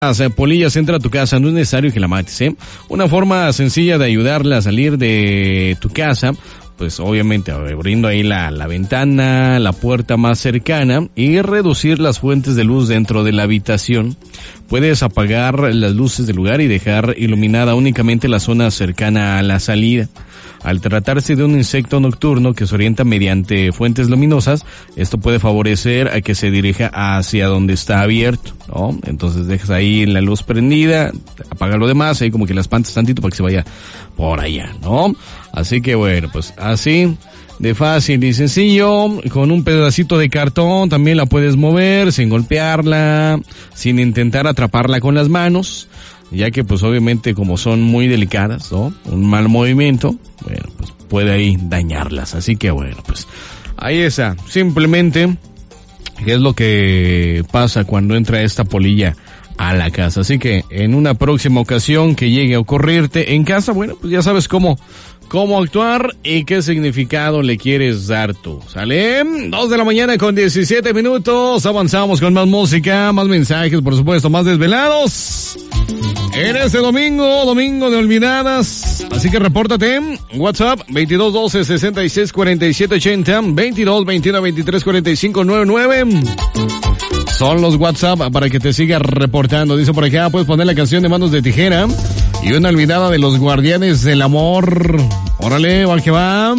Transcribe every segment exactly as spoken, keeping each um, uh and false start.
polillas entra a tu casa, no es necesario que la mates, ¿eh? Una forma sencilla de ayudarla a salir de tu casa, pues obviamente abriendo ahí la, la ventana, la puerta más cercana y reducir las fuentes de luz dentro de la habitación. Puedes apagar las luces del lugar y dejar iluminada únicamente la zona cercana a la salida. Al tratarse de un insecto nocturno que se orienta mediante fuentes luminosas, esto puede favorecer a que se dirija hacia donde está abierto, ¿no? Entonces dejas ahí la luz prendida, apaga lo demás, ahí como que la espantas tantito para que se vaya por allá, ¿no? Así que bueno, pues así de fácil y sencillo, con un pedacito de cartón también la puedes mover sin golpearla, sin intentar atraparla con las manos, ya que pues obviamente como son muy delicadas, ¿no? Un mal movimiento, bueno, pues puede ahí dañarlas. Así que bueno, pues ahí está. Simplemente, ¿qué es lo que pasa cuando entra esta polilla a la casa? Así que en una próxima ocasión que llegue a ocurrirte en casa, bueno, pues ya sabes cómo, cómo actuar y qué significado le quieres dar tú. ¿Sale? Dos de la mañana con diecisiete minutos. Avanzamos con más música, más mensajes, por supuesto, más desvelados. En este domingo, domingo de olvidadas, así que repórtate, WhatsApp veintidós doce sesenta y seis cuarenta y siete ochenta, veintidós veintiuno veintitrés cuarenta y cinco noventa y nueve. Son los WhatsApp para que te sigas reportando. Dice por acá, puedes poner la canción de Manos de Tijera y una olvidada de los Guardianes del Amor. Órale, va que va.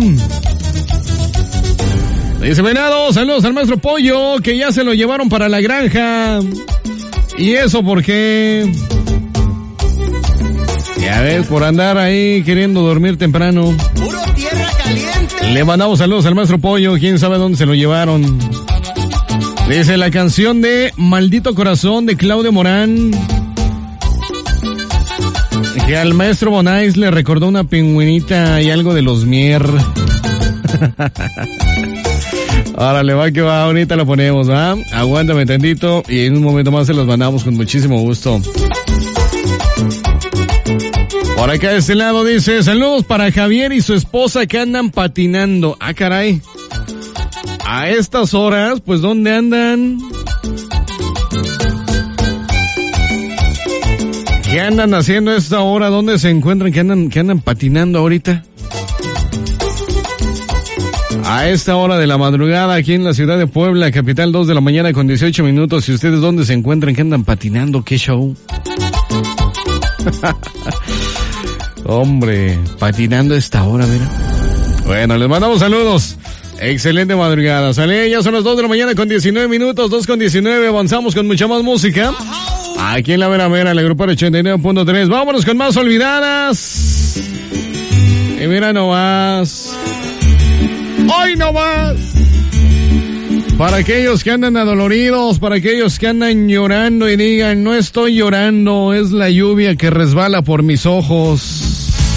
Dice Venado, saludos al maestro Pollo, que ya se lo llevaron para la granja. ¿Y eso por qué? Ya ves, por andar ahí queriendo dormir temprano. Puro tierra caliente. Le mandamos saludos al maestro Pollo, quién sabe dónde se lo llevaron. Dice la canción de Maldito Corazón de Claudio Morán, que al maestro Bonais le recordó una pingüinita y algo de los Mier. Ahora le va que va, ahorita lo ponemos, ¿va? Aguántame tantito y en un momento más se los mandamos con muchísimo gusto. Por acá de este lado dice, saludos para Javier y su esposa que andan patinando. Ah, caray. A estas horas, pues, ¿dónde andan? ¿Qué andan haciendo a esta hora? ¿Dónde se encuentran? ¿Qué andan, qué andan patinando ahorita? A esta hora de la madrugada, aquí en la ciudad de Puebla, capital, dos de la mañana con dieciocho minutos. ¿Y ustedes dónde se encuentran? ¿Qué andan patinando? ¿Qué show? Hombre, patinando a esta hora, mira. Bueno, les mandamos saludos. Excelente madrugada. Sale, ya son las dos de la mañana con diecinueve minutos, dos con diecinueve. Avanzamos con mucha más música. Aquí en la Vera Vera, la Grupo ochenta y nueve punto tres. Vámonos con más olvidadas. Y mira nomás. Hoy nomás. Para aquellos que andan adoloridos, para aquellos que andan llorando y digan, no estoy llorando, es la lluvia que resbala por mis ojos.